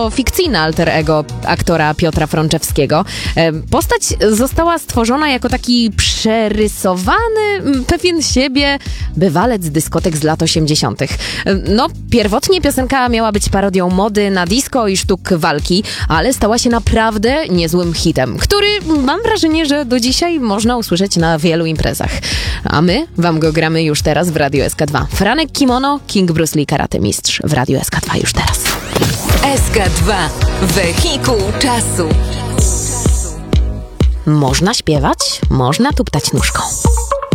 to fikcyjne alter ego aktora Piotra Frączewskiego. Postać została stworzona jako taki przerysowany, pewien siebie bywalec z dyskotek z lat 80. No, pierwotnie piosenka miała być parodią mody na disco i sztuk walki, ale stała się naprawdę niezłym hitem, który mam wrażenie, że do dzisiaj można usłyszeć na wielu imprezach. A my wam go gramy już teraz w Radiu SK2. Franek Kimono, King Bruce Lee, karate mistrz w Radiu SK2 już teraz. SK2. Wehikuł czasu. Można śpiewać, można tuptać nóżką.